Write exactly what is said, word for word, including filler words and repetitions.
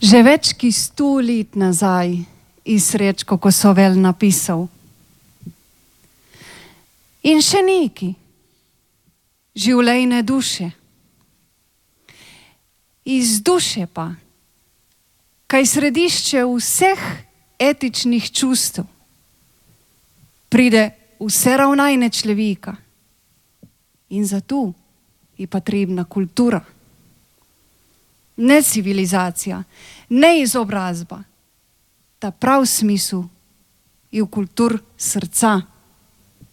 Že več ki sto let nazaj iz Srečko Kosovel napisal. In še neki, življenje duše. Iz duše pa, kaj središče vseh etičnih čustev, pride vse ravnanje človeka. In zato je potrebna kultura. Ne civilizacija, ne izobrazba. Ta prav smisel je v kultur srca.